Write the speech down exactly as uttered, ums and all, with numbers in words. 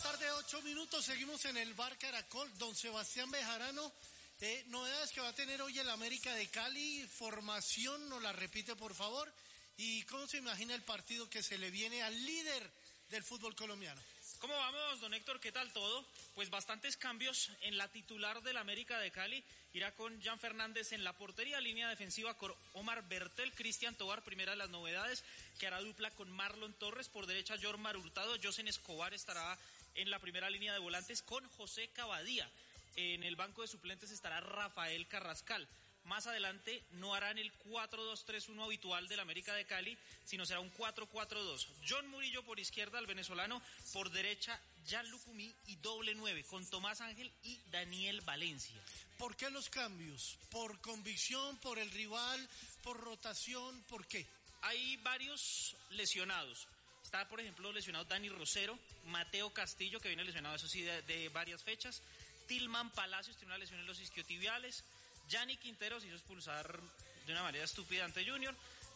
tarde, ocho minutos, seguimos en el Bar Caracol. Don Sebastián Bejarano, eh, novedades que va a tener hoy el América de Cali, formación, nos la repite por favor, y cómo se imagina el partido que se le viene al líder del fútbol colombiano. ¿Cómo vamos, don Héctor? ¿Qué tal todo? Pues bastantes cambios en la titular del América de Cali. Irá con Jan Fernández en la portería, línea defensiva con Omar Bertel, Cristian Tobar, primera de las novedades, que hará dupla con Marlon Torres, por derecha Jormar Hurtado, Josen Escobar estará en la primera línea de volantes con José Cavadía. En el banco de suplentes estará Rafael Carrascal. Más adelante no harán el cuatro dos tres uno habitual del América de Cali, sino será un cuatro cuatro dos. John Murillo por izquierda, el venezolano, por derecha Jan Lucumí y doble nueve con Tomás Ángel y Daniel Valencia. ¿Por qué los cambios? ¿Por convicción, por el rival, por rotación, por qué? Hay varios lesionados. Está, por ejemplo, lesionado Dani Rosero, Mateo Castillo, que viene lesionado, eso sí, de, de varias fechas. Tilman Palacios tiene una lesión en los isquiotibiales. Gianni Quintero se hizo expulsar de una manera estúpida ante Junior.